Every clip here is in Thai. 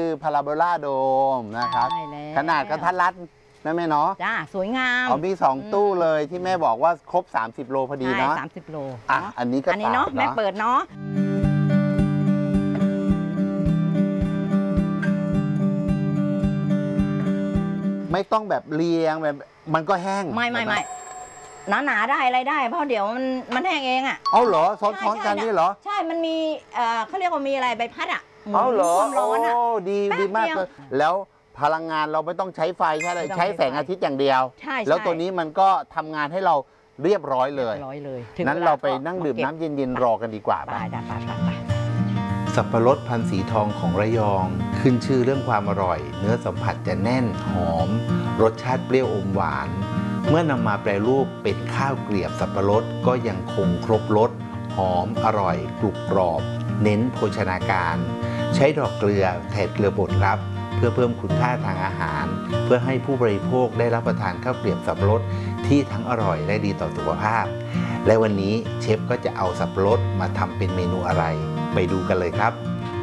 คือพาราโบลาโดมนะครับขนาดกระทัดรัดนะแม่เนาะจ้าสวยงามมี2ตู้เลยที่แม่บอกว่าครบ30 โลพอดีเนาะ 30 โลอันนี้ก็เนาะแม่เปิดเนาะไม่ต้องแบบเรียงแบบมันก็แห้งไม่หนาได้อะไรได้เพราะเดี๋ยวมันแห้งเองอ่ะเอาเหรอซ้อนกันนี่เหรอใช่มันมีเขาเรียกว่ามีอะไรใบพัดอ่ะเอาเหรอความร้อนอ่ะดีมากเลยแล้วพลังงานเราไม่ต้องใช้ไฟใช้แสงอาทิตย์อย่างเดียวแล้วตัวนี้มันก็ทำงานให้เราเรียบร้อยเลยนั้นเราไปนั่งดื่มน้ำเย็นๆรอกันดีกว่าไปสับปะรดพันธุ์สีทองของระยองขึ้นชื่อเรื่องความอร่อยเนื้อสัมผัสจะแน่นหอมรสชาติเปรี้ยวอมหวานเมื่อนำมาแปรรูปเป็นข้าวเกลียบสับปะรดก็ยังคงครบรสหอมอร่อยกรุบกรอบเน้นโภชนาการใช้ดอกเกลือแทนเกลือป่นครับเพื่อเพิ่มคุณค่าทางอาหารเพื่อให้ผู้บริโภคได้รับประทานข้าวเกลียบสับปะรดที่ทั้งอร่อยและดีต่อสุขภาพและวันนี้เชฟก็จะเอาสับปะรดมาทำเป็นเมนูอะไรไปดูกันเลยครับ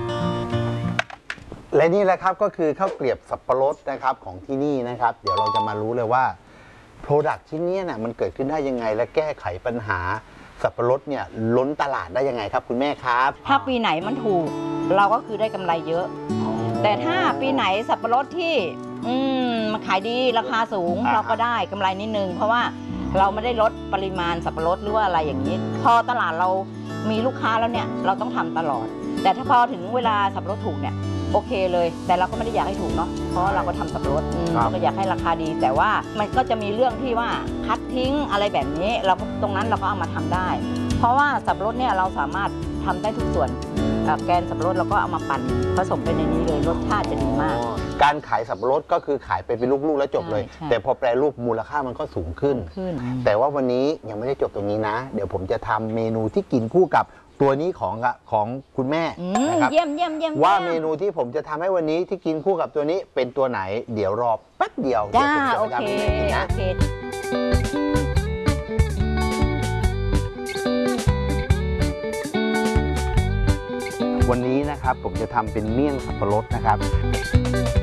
และนี่แหละครับก็คือข้าวเกลียบสับปะรดนะครับของที่นี่นะครับเดี๋ยวเราจะมารู้เลยว่าโปรดักต์ชิ้นนี้มันเกิดขึ้นได้ยังไงและแก้ไขปัญหาสับปะรดเนี่ยล้นตลาดได้ยังไงครับคุณแม่ครับถ้าปีไหนมันถูกเราก็คือได้กำไรเยอะแต่ถ้าปีไหนสับปะรดที่มันขายดีราคาสูงเราก็ได้กำไรนิดนึงเพราะว่าเราไม่ได้ลดปริมาณสับปะรดหรือว่าอะไรอย่างนี้พอตลาดเรามีลูกค้าแล้วเนี่ยเราต้องทำตลอดแต่ถ้าพอถึงเวลาสับปะรดถูกเนี่ยโอเคเลยแต่เราก็ไม่ได้อยากให้ถูกเนาะเพราะเราก็ทำสับปะรดเราก็อยากให้ราคาดีแต่ว่ามันก็จะมีเรื่องที่ว่าคัดทิ้งอะไรแบบนี้เราตรงนั้นเราก็เอามาทำได้เพราะว่าสับปะรดเนี่ยเราสามารถทำได้ทุกส่วนแกนสับปะรดเราก็เอามาปั่นผสมไปในนี้เลยรสชาติจะดีมากการขายสับปะรดก็คือขายเป็นลูกๆแล้วจบเลยแต่พอแปรรูปมูลค่ามันก็สูงขึ้นแต่ว่าวันนี้ยังไม่ได้จบตรงนี้นะเดี๋ยวผมจะทำเมนูที่กินคู่กับตัวนี้ของคุณแม่นะครับว่าเมนูที่ผมจะทำให้วันนี้ที่กินคู่กับตัวนี้เป็นตัวไหนเดี๋ยวรอแป๊บเดียวเดี๋ยวผมจะมาทำให้กินนะวันนี้นะครับผมจะทำเป็นเมี่ยงสับปะรดนะครับ